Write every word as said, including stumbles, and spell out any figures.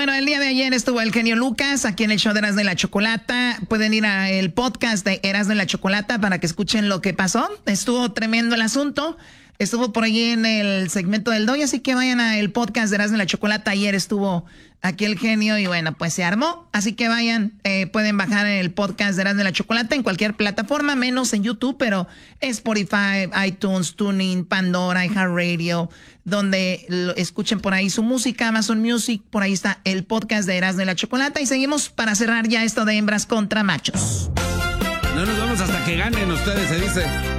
Bueno, el día de ayer estuvo el genio Lucas aquí en el show de Erasmo y la Chocolata. Pueden ir al podcast de Erasmo y la Chocolata para que escuchen lo que pasó. Estuvo tremendo el asunto. Estuvo por ahí en el segmento del Doy, así que vayan al podcast de Erasmo y la Chocolata. Ayer estuvo aquí el genio y bueno, pues se armó. Así que vayan, eh, pueden bajar el podcast de Erasmo y la Chocolata en cualquier plataforma, menos en YouTube, pero Spotify, iTunes, TuneIn, Pandora, iHeartRadio, donde lo, escuchen por ahí su música, Amazon Music, por ahí está el podcast de Erasmo y la Chocolata. Y seguimos para cerrar ya esto de hembras contra machos. No nos vamos hasta que ganen ustedes, se dice.